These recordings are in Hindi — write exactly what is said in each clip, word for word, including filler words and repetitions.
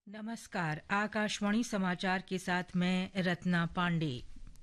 नमस्कार, आकाशवाणी समाचार के साथ मैं रत्ना पांडे।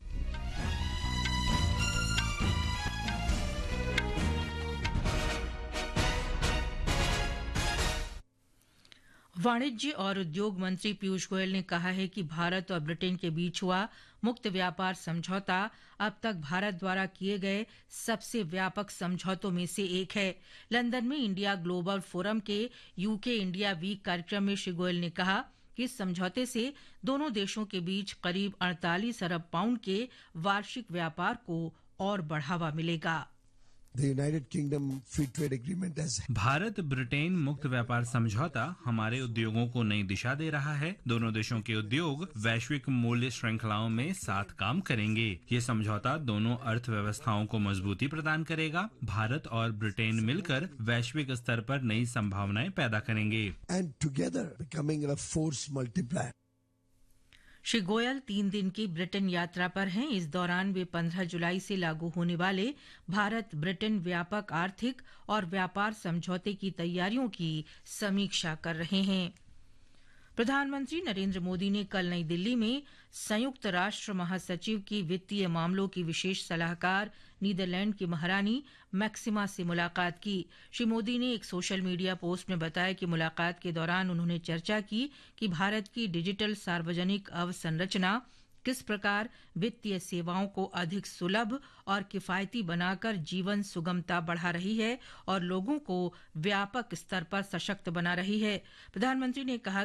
वाणिज्य और उद्योग मंत्री पीयूष गोयल ने कहा है कि भारत और ब्रिटेन के बीच हुआ मुक्त व्यापार समझौता अब तक भारत द्वारा किए गए सबसे व्यापक समझौतों में से एक है। लंदन में इंडिया ग्लोबल फोरम के यूके इंडिया वीक कार्यक्रम में श्री गोयल ने कहा कि इस समझौते से दोनों देशों के बीच करीब अड़तालीस अरब पाउंड के वार्षिक व्यापार को और बढ़ावा मिलेगा। The United Kingdom Free Trade Agreement has Bharat Britain मुक्त व्यापार समझौता हमारे उद्योगों को नई दिशा दे रहा है। दोनों देशों के उद्योग वैश्विक मूल्य श्रृंखलाओं में साथ काम करेंगे। ये समझौता दोनों अर्थव्यवस्थाओं को मजबूती प्रदान करेगा। भारत और ब्रिटेन मिलकर वैश्विक स्तर पर नई संभावनाएं पैदा करेंगे। and together becoming a force multiplier. Shri Goyal तीन दिन की ब्रिटेन यात्रा पर हैं। इस दौरान वे पंद्रह जुलाई से लागू होने वाले भारत ब्रिटेन व्यापक आर्थिक और व्यापार समझौते की तैयारियों की समीक्षा कर रहे हैं। प्रधानमंत्री नरेंद्र मोदी ने कल नई दिल्ली में संयुक्त राष्ट्र महासचिव की वित्तीय मामलों की विशेष सलाहकार नीदरलैंड की महारानी मैक्सिमा से मुलाकात की। श्री मोदी ने एक सोशल मीडिया पोस्ट में बताया कि मुलाकात के दौरान उन्होंने चर्चा की कि भारत की डिजिटल सार्वजनिक अवसंरचना किस प्रकार वित्तीय सेवाओं को अधिक सुलभ और किफायती बनाकर जीवन सुगमता बढ़ा रही है और लोगों को व्यापक स्तर पर सशक्त बना रही है। प्रधानमंत्री ने कहा